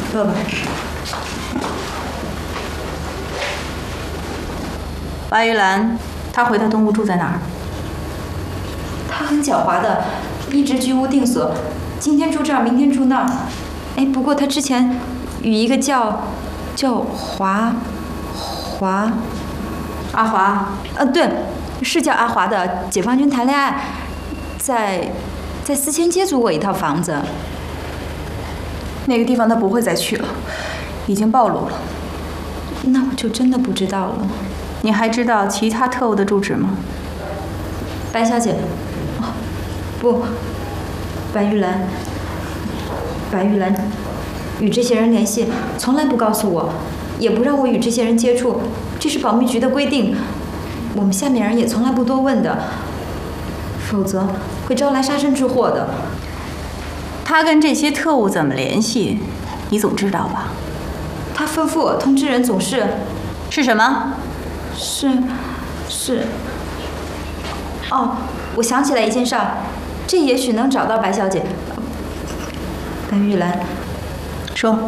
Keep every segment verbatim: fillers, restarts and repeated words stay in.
乐吧。白玉兰，她回到东屋住在哪儿？ 她很狡猾的，一直居无定所，今天住这儿，明天住那儿。哎，不过她之前与一个叫叫华华阿华， 呃，对，是叫阿华的解放军谈恋爱，在在思前街租过一套房子。 那个地方他不会再去了，已经暴露了。 那我就真的不知道了。 你还知道其他特务的住址吗？ 白小姐，哦，不，白玉兰，白玉兰与这些人联系，从来不告诉我，也不让我与这些人接触，这是保密局的规定。我们下面人也从来不多问的，否则会招来杀身之祸的。 他跟这些特务怎么联系，你总知道吧？ 他吩咐我通知人总是是什么？ 是是。哦，我想起来一件事儿，这也许能找到白小姐。白玉兰， 说。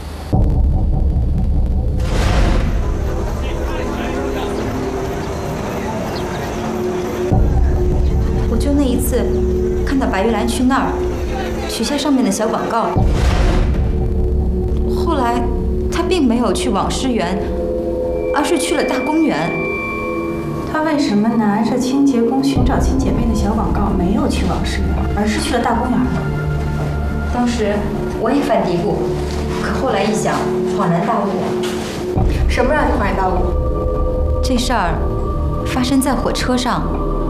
我就那一次看到白玉兰去那儿取下上面的小广告，后来她并没有去网师园，而是去了大公园。 她为什么拿着清洁工寻找亲姐妹的小广告，没有去网师园，而是去了大公园呢？ 当时我也犯嘀咕，可后来一想，恍然大悟。 什么让你恍然大悟？ 这事儿发生在火车上。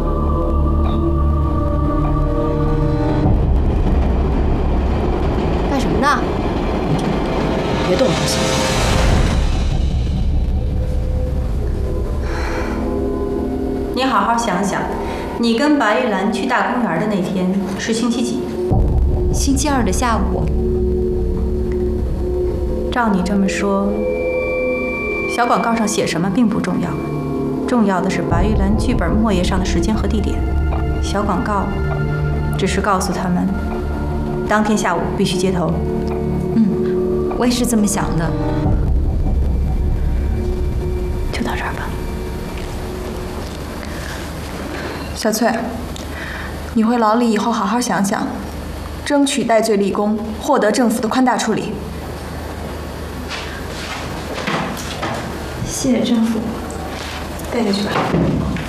干什么呢？别动东西。 你好好想想，你跟白玉兰去大公园的那天是星期几？ 星期二的下午。 照你这么说，小广告上写什么并不重要，重要的是白玉兰剧本末页上的时间和地点。小广告只是告诉他们，当天下午必须接头。 嗯，我也是这么想的。 就到这儿吧。 小翠，你回牢里以后好好想想，争取戴罪立功，获得政府的宽大处理。 谢谢政府。 带下去吧。